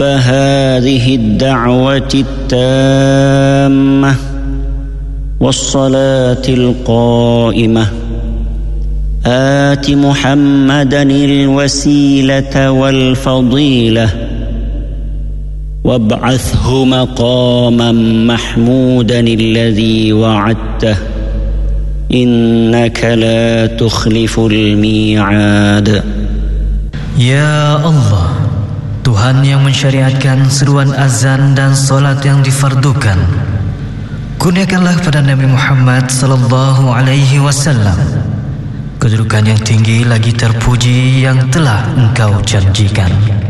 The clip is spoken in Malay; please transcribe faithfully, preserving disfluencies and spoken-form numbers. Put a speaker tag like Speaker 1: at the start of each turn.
Speaker 1: فهذه الدعوة التامة والصلاة القائمة آت محمدا الوسيلة والفضيلة وابعثه مقاما محمودا الذي وعدته إنك لا تخلف الميعاد.
Speaker 2: Ya Allah, Tuhan yang mensyariatkan seruan azan dan solat yang difardukan, kurniakanlah pada Nabi Muhammad sallallahu alaihi wasallam kedudukan yang tinggi lagi terpuji yang telah Engkau janjikan.